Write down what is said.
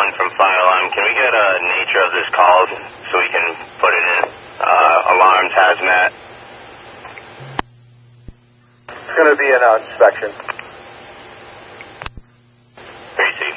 from Fire Alarm. Can we get a nature of this call so we can put it in? Alarms, hazmat. It's going to be an inspection.